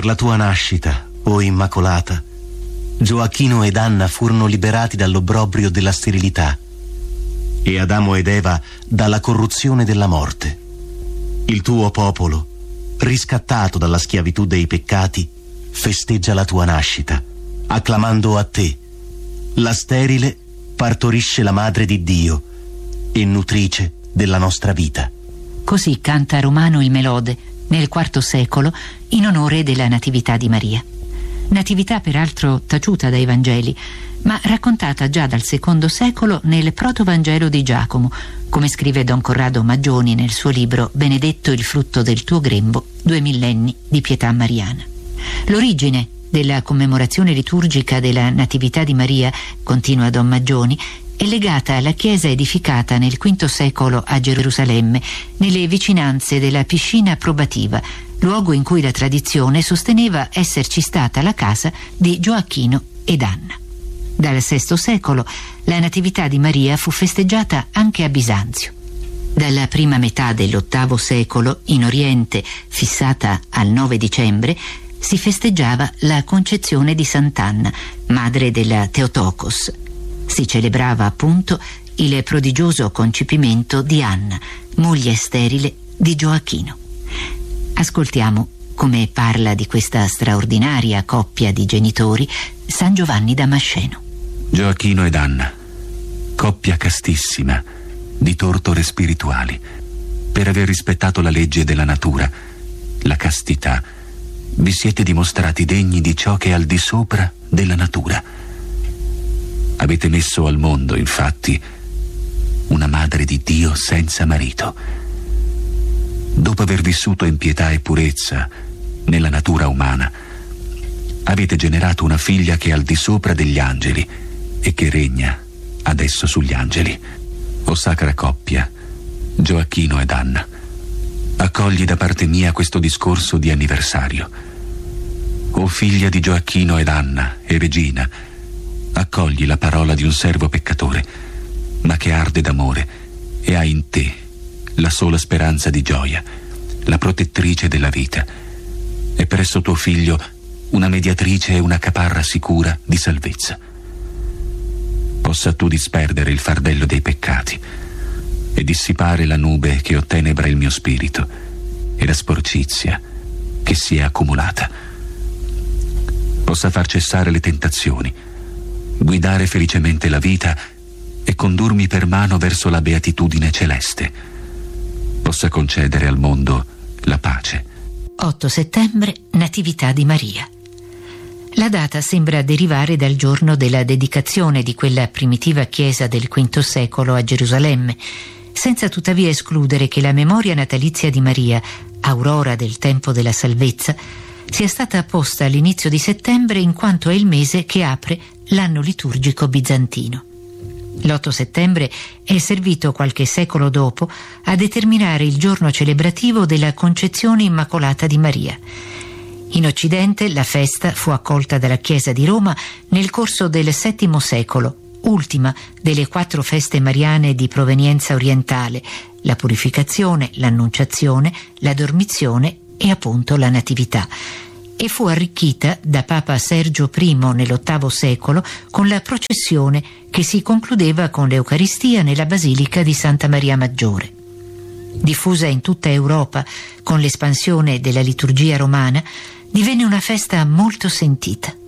Per la tua nascita, o Immacolata, Gioacchino ed Anna furono liberati dall'obbrobrio della sterilità e Adamo ed Eva dalla corruzione della morte. Il tuo popolo, riscattato dalla schiavitù dei peccati, festeggia la tua nascita, acclamando a te. La sterile partorisce la Madre di Dio e nutrice della nostra vita. Così canta Romano il Melode nel IV secolo in onore della Natività di Maria. Natività peraltro taciuta dai Vangeli, ma raccontata già dal II secolo nel Protovangelo di Giacomo, come scrive Don Corrado Maggioni nel suo libro Benedetto il frutto del tuo grembo, 2 millenni di pietà mariana. L'origine della commemorazione liturgica della Natività di Maria, continua Don Maggioni, è legata alla chiesa edificata nel V secolo a Gerusalemme, nelle vicinanze della piscina probativa, luogo in cui la tradizione sosteneva esserci stata la casa di Gioacchino ed Anna. Dal VI secolo la Natività di Maria fu festeggiata anche a Bisanzio. Dalla prima metà dell'VIII secolo, in Oriente, fissata al 9 dicembre, si festeggiava la concezione di Sant'Anna, madre della Theotokos. Si celebrava appunto il prodigioso concepimento di Anna, moglie sterile di Gioacchino. Ascoltiamo come parla di questa straordinaria coppia di genitori San Giovanni Damasceno. Gioacchino ed Anna, coppia castissima, di tortore spirituali, per aver rispettato la legge della natura, la castità, vi siete dimostrati degni di ciò che è al di sopra della natura. Avete messo al mondo, infatti, una Madre di Dio senza marito. Dopo aver vissuto in pietà e purezza nella natura umana, avete generato una figlia che è al di sopra degli angeli e che regna adesso sugli angeli. O sacra coppia, Gioacchino ed Anna, accogli da parte mia questo discorso di anniversario. O figlia di Gioacchino ed Anna e regina, accogli la parola di un servo peccatore, ma che arde d'amore e ha in te la sola speranza di gioia, la protettrice della vita, e presso tuo figlio una mediatrice e una caparra sicura di salvezza. Possa tu disperdere il fardello dei peccati e dissipare la nube che ottenebra il mio spirito e la sporcizia che si è accumulata. Possa far cessare le tentazioni, guidare felicemente la vita e condurmi per mano verso la beatitudine celeste. Possa concedere al mondo la pace. 8 settembre, Natività di Maria. La data sembra derivare dal giorno della dedicazione di quella primitiva chiesa del V secolo a Gerusalemme, senza tuttavia escludere che la memoria natalizia di Maria, aurora del tempo della salvezza, sia stata posta all'inizio di settembre in quanto è il mese che apre l'anno liturgico bizantino. L'8 settembre è servito qualche secolo dopo a determinare il giorno celebrativo della Concezione Immacolata di Maria. In Occidente la festa fu accolta dalla Chiesa di Roma nel corso del VII secolo, ultima delle 4 feste mariane di provenienza orientale: la purificazione, l'annunciazione, la dormizione e appunto la natività, e fu arricchita da Papa Sergio I nell'VIII secolo con la processione che si concludeva con l'Eucaristia nella Basilica di Santa Maria Maggiore. Diffusa in tutta Europa con l'espansione della liturgia romana, divenne una festa molto sentita.